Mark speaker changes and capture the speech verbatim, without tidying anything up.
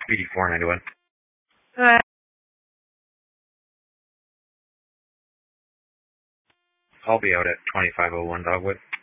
Speaker 1: B D four ninety-one.
Speaker 2: Alright.
Speaker 1: I'll be out at twenty-five oh one Dogwood.